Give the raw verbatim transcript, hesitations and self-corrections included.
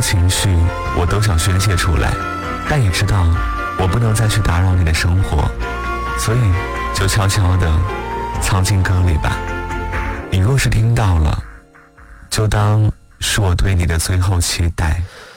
情绪我都想宣泄出来，但也知道我不能再去打扰你的生活，所以就悄悄地藏进歌里吧。你若是听到了，就当是我对你的最后期待。